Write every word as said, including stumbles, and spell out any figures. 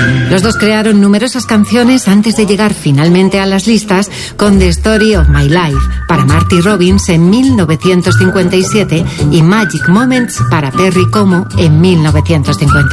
Los dos crearon numerosas canciones antes de llegar finalmente a las listas con The Story of My Life para Marty Robbins en mil novecientos cincuenta y siete y Magic Moments para Perry Como en mil novecientos cincuenta y ocho.